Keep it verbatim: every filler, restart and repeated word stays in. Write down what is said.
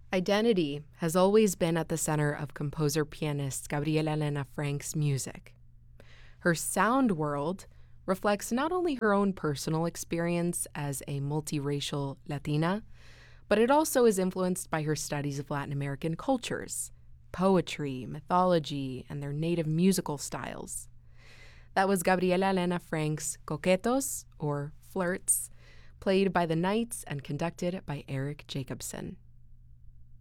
Identity has always been at the center of composer-pianist Gabriela Elena Frank's music. Her sound world reflects not only her own personal experience as a multiracial Latina, but it also is influenced by her studies of Latin American cultures, poetry, mythology, and their native musical styles. That was Gabriela Elena Frank's Coquetos, or Flirts, played by the Knights and conducted by Eric Jacobson.